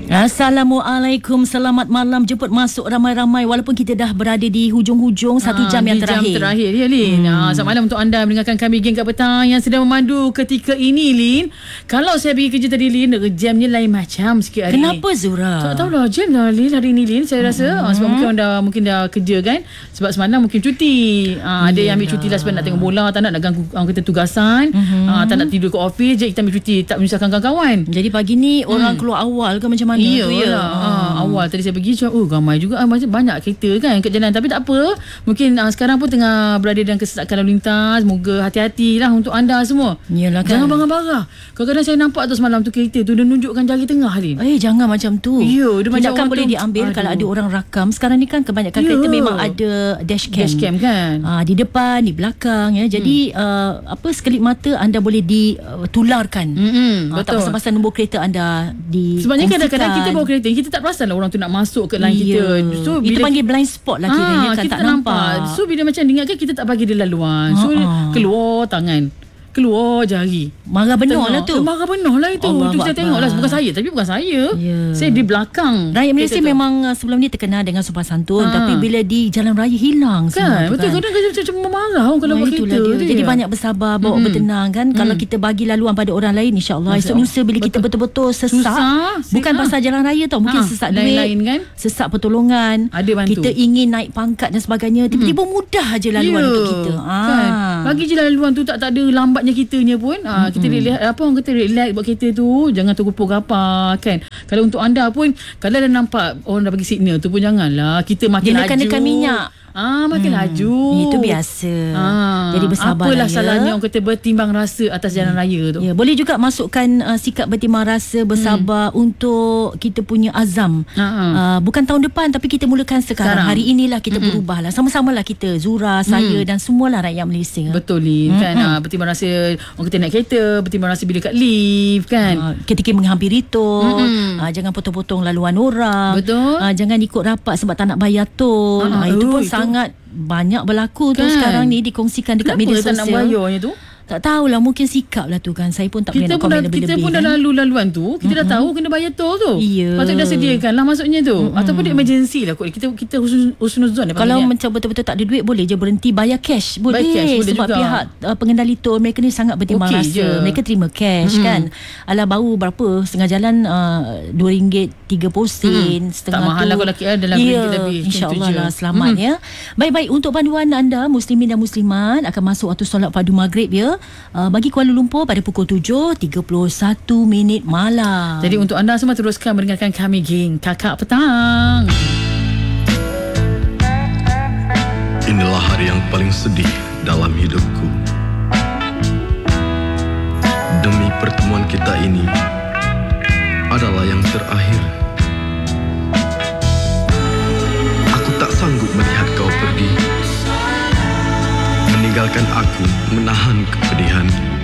Assalamualaikum, selamat malam. Jemput masuk ramai-ramai walaupun kita dah berada di hujung-hujung 1 jam yang terakhir. Jam terakhir ya, Lin. Selamat malam untuk anda mendengarkan kami Geng Kat Petang yang sedang memandu ketika ini, Lin. Kalau saya pergi kerja tadi, Lin, jamnya lain macam sikit hari Kenapa, ni. Zura? Tak tahulah jam dah, Lin, hari ni, Lin. Saya rasa sebab mungkin dah kerja kan. Sebab semalam mungkin cuti. Ada yang ambil cuti lah sebab nak tengok bola, tak nak ganggu kita tugasan. Tak nak tidur ke office je, kita ambil cuti, tak menyusahkan kawan-kawan. Jadi pagi ni orang keluar awal ke macam mana? Iyalah. Awal tadi saya pergi ramai juga, macam banyak kereta kan kat jalan. Tapi tak apa, mungkin sekarang pun tengah berada dalam kesesakan lalu lintas. Moga hati-hatilah untuk anda semua. Yalah kan. Jangan bangar-bangar. Kadang-kadang saya nampak tu semalam tu kereta tu dia nunjukkan jari tengah, Lin. Jangan macam tu. Ya, dia macam tindakan boleh diambil kalau ada orang rakam. Sekarang ni kan kebanyakan kereta memang ada dashcam. Dashcam kan. Di depan, di belakang ya. Jadi sekelip mata anda boleh ditularkan. Tak pasal-pasal nombor kereta anda di. Sebenarnya kadang-kadang kita bawa kereta, kita tak perasan lah orang tu nak masuk ke line kita. So, itu panggil blind spot lah kiranya kan, kita tak nampak. So bila macam diingatkan, kita tak bagi dia laluan. So keluar tangan, keluar jari. Marah benar lah tu. Marah benar lah itu. Allah Itu saya tengok lah. Bukan saya, tapi bukan saya. Saya di belakang. Rakyat Malaysia memang sebelum ni terkenal dengan sopan santun. Tapi bila di jalan raya hilang kan, semua betul kan? Kadang-kadang macam marah kalau buat kereta dia. Jadi banyak bersabar, bawa bertenang kan. Kalau kita bagi laluan pada orang lain, insyaAllah esok lusa bila kita betul-betul sesak, bukan pasal jalan raya tau, mungkin sesak duit, kan? sesak pertolongan, ada bantu, kita ingin naik pangkat dan sebagainya, tiba-tiba mudah je laluan untuk kita kan? Bagi je laluan tu, tak ada lambatnya kitanya pun. Kita lihat apa orang kata, relax buat kereta tu, jangan tergupur apa kan. Kalau untuk anda pun, kalau dah nampak orang dah bagi signal tu pun janganlah kita makin laju. Dia nekan minyak. Makin laju. Itu biasa. Jadi bersabar. Apalah salahnya orang kata bertimbang rasa atas jalan raya tu. Boleh juga masukkan sikap bertimbang rasa, bersabar untuk kita punya azam. Bukan tahun depan, tapi kita mulakan sekarang. Hari inilah kita berubahlah. Sama-samalah kita, Zura, saya dan semualah rakyat Malaysia. Betul, Lin. Kan? Bertimbang rasa orang kata naik kereta, bertimbang rasa bila kat lift kan. Ketika menghampiri tol, jangan potong-potong laluan orang. Betul. Jangan ikut rapat sebab tak nak bayar tol. Itu pun sangat banyak berlaku tu sekarang ni, dikongsikan dekat media sosial. Kenapa tak nak bayarnya tu? Tak tahulah, mungkin sikap lah tu kan. Saya pun tak boleh nak komen lebih-lebih. Kita pun dah lalu-laluan tu, kita dah tahu kena bayar tol tu. Patut dah sediakan lah masuknya tu. Ataupun dia emergency lah kot. Kita husnuzon. Kalau macam betul-betul tak ada duit, boleh je berhenti bayar cash. Boleh sebab juga pihak pengendali tol mereka ni sangat bertimbang rasa. Mereka terima cash kan. Alah, baru berapa setengah jalan RM2 3 sen, setengah tak mahal lah kalau KL dalam ringgit lebih. InsyaAllah lah selamat ya. Baik-baik, untuk panduan anda Muslimin dan Muslimat, akan masuk waktu solat fardu maghrib ya, bagi Kuala Lumpur pada pukul 7.31 malam. Jadi untuk anda semua, teruskan mendengarkan kami Geng Kakak Petang. Inilah hari yang paling sedih dalam hidupku. Demi pertemuan kita ini adalah yang terakhir. Aku tak sanggup melihat kau pergi, meninggalkan aku menahan kepedihan.